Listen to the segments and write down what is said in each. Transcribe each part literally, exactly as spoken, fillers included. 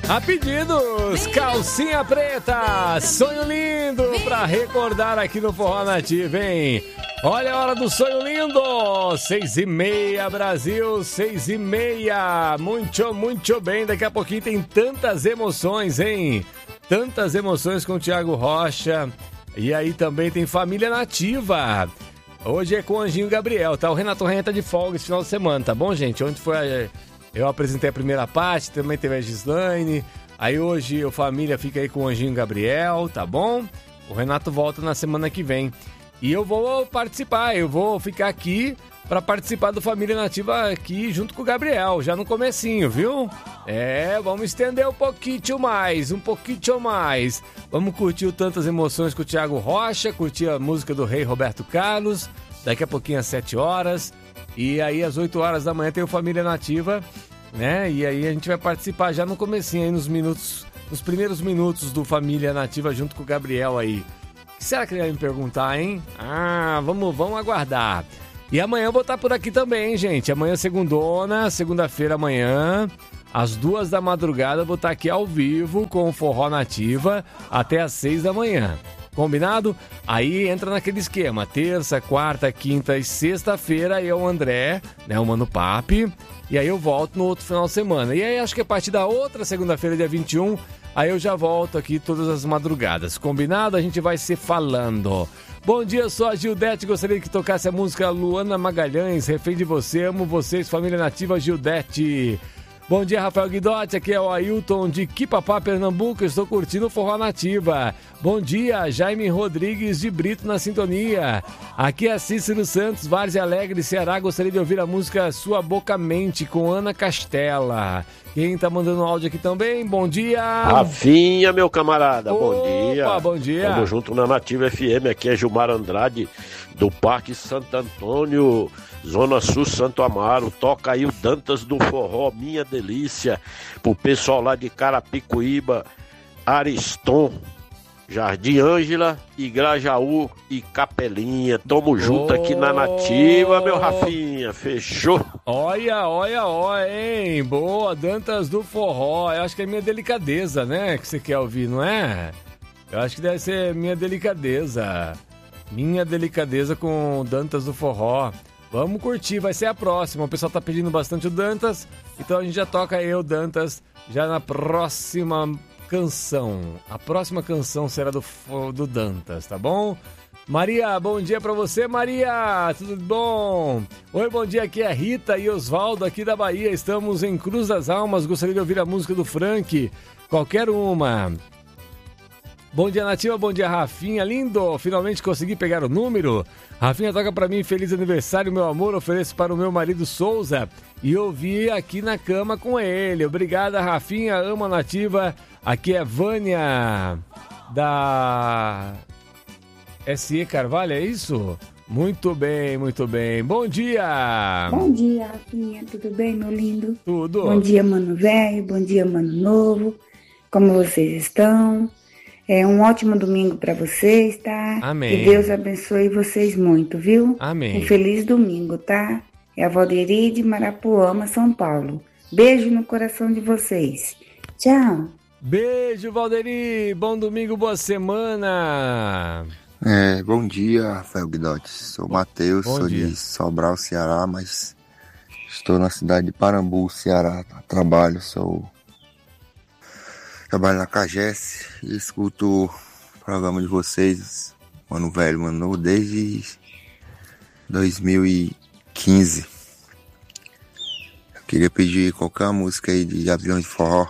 A pedidos, calcinha preta, sonho lindo, pra recordar aqui no Forró Nativo, hein? Olha a hora do sonho lindo, seis e meia, Brasil, seis e meia, muito, muito bem, daqui a pouquinho tem tantas emoções, hein? Tantas emoções com o Thiago Rocha, e aí também tem Família Nativa, hoje é com o Anjinho Gabriel, tá? O Renato Renha tá de folga esse final de semana, tá bom, gente? Ontem foi a... Eu apresentei a primeira parte, também teve a Gislaine. Aí hoje o Família fica aí com o Anjinho Gabriel, tá bom? O Renato volta na semana que vem. E eu vou participar, eu vou ficar aqui para participar do Família Nativa aqui junto com o Gabriel, já no comecinho, viu? É, vamos estender um pouquinho mais, um pouquinho mais. Vamos curtir o Tantas Emoções com o Thiago Rocha, curtir a música do Rei Roberto Carlos, daqui a pouquinho às sete horas. E aí às oito horas da manhã tem o Família Nativa, né? E aí a gente vai participar já no comecinho, aí nos minutos, nos primeiros minutos do Família Nativa junto com o Gabriel aí. O que será que ele vai me perguntar, hein? Ah, vamos, vamos aguardar. E amanhã eu vou estar por aqui também, hein, gente? Amanhã segundona, segunda-feira amanhã, às duas da madrugada, eu vou estar aqui ao vivo com o Forró Nativa até às seis da manhã. Combinado? Aí entra naquele esquema, terça, quarta, quinta e sexta-feira eu, o André, né, o Mano Papi, e aí eu volto no outro final de semana. E aí acho que a partir da outra segunda-feira, dia vinte e um, aí eu já volto aqui todas as madrugadas. Combinado? A gente vai se falando. Bom dia, eu sou a Gildete, gostaria que tocasse a música Luana Magalhães, Refém de Você, amo vocês, Família Nativa Gildete. Bom dia, Rafael Guidotti, aqui é o Ailton de Quipapá, Pernambuco, estou curtindo o Forró Nativa. Bom dia, Jaime Rodrigues de Brito na sintonia. Aqui é Cícero Santos, Várzea Alegre, Ceará, gostaria de ouvir a música Sua Boca Mente, com Ana Castela. Quem tá mandando áudio aqui também, bom dia. Rafinha, meu camarada, Opa, bom dia. bom dia. Tamo junto na Nativa F M, aqui é Gilmar Andrade, do Parque Santo Antônio, Zona Sul, Santo Amaro. Toca aí o Dantas do Forró, minha delícia. Pro pessoal lá de Carapicuíba, Ariston, Jardim Ângela, Igrajaú e Capelinha. Tamo junto oh. aqui na Nativa, meu Rafinha. Fechou? Olha, olha, olha, hein? Boa, Dantas do Forró. Eu acho que é minha delicadeza, né? Que você quer ouvir, não é? Eu acho que deve ser minha delicadeza. Minha delicadeza com Dantas do Forró. Vamos curtir, vai ser a próxima. O pessoal tá pedindo bastante o Dantas, então a gente já toca eu, Dantas, já na próxima canção. A próxima canção será do, do Dantas, tá bom? Maria, bom dia pra você, Maria, tudo bom? Oi, bom dia, aqui é Rita e Osvaldo aqui da Bahia, estamos em Cruz das Almas, gostaria de ouvir a música do Frank, qualquer uma. Bom dia, Nativa, bom dia, Rafinha, lindo, finalmente consegui pegar o número. Rafinha, toca pra mim, feliz aniversário, meu amor, ofereço para o meu marido Souza e ouvi aqui na cama com ele. Obrigada, Rafinha, amo a Nativa, aqui é Vânia, da S E Carvalho, é isso? Muito bem, muito bem, bom dia! Bom dia, Rafinha, tudo bem, meu lindo? Tudo. Bom dia, mano velho, bom dia, mano novo, como vocês estão? É um ótimo domingo para vocês, tá? Amém. Que Deus abençoe vocês muito, viu? Amém. Um feliz domingo, tá? É a Valderi de Marapuama, São Paulo. Beijo no coração de vocês. Tchau. Beijo, Valderi. Bom domingo, boa semana. É, bom dia, Rafael Guidotti. Sou Matheus, sou dia. de Sobral, Ceará, mas estou na cidade de Parambu, Ceará. Trabalho, sou... Trabalho na Cagesse e escuto o programa de vocês, Mano Velho, Mano Novo, desde dois mil e quinze. Eu queria pedir qualquer música aí de Avião de Forró.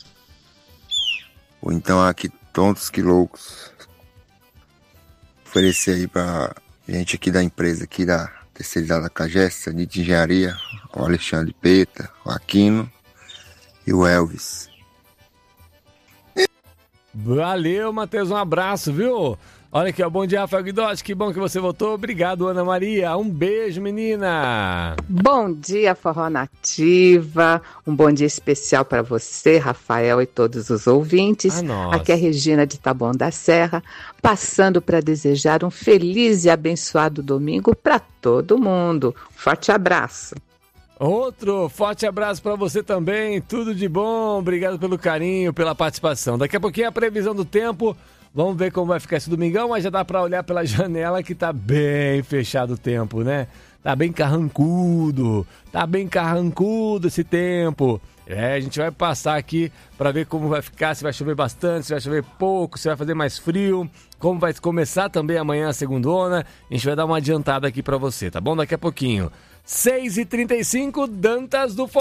Ou então aqui, Tontos que Loucos. Oferecer aí pra gente aqui da empresa, aqui da terceirizada Cagesse, de engenharia, o Alexandre Peta, o Aquino e o Elvis. Valeu, Matheus, um abraço, viu? Olha aqui, ó, bom dia, Rafael Guidotti, que bom que você voltou. Obrigado, Ana Maria. Um beijo, menina. Bom dia, Forró Nativa. Um bom dia especial para você, Rafael, e todos os ouvintes. Ah, aqui é a Regina de Taboão da Serra, passando para desejar um feliz e abençoado domingo para todo mundo. Forte abraço. Outro forte abraço para você também, tudo de bom, obrigado pelo carinho, pela participação. Daqui a pouquinho a previsão do tempo, vamos ver como vai ficar esse domingão, mas já dá para olhar pela janela que tá bem fechado o tempo, né? Tá bem carrancudo, tá bem carrancudo esse tempo. É, a gente vai passar aqui para ver como vai ficar, se vai chover bastante, se vai chover pouco, se vai fazer mais frio, como vai começar também amanhã a segundona. A gente vai dar uma adiantada aqui para você, tá bom? Daqui a pouquinho. seis e trinta e cinco, Dantas do